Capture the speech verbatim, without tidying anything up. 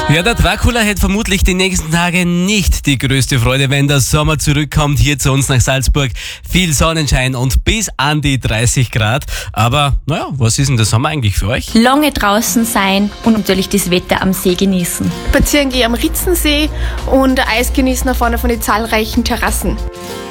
Ja, der Dracula hätte vermutlich die nächsten Tage nicht die größte Freude, wenn der Sommer zurückkommt hier zu uns nach Salzburg. Viel Sonnenschein und bis an die dreißig Grad. Aber naja, was ist denn der Sommer eigentlich für euch? Lange draußen sein und natürlich das Wetter am See genießen. Spazieren gehen am Ritzensee und Eis genießen auf einer von den zahlreichen Terrassen.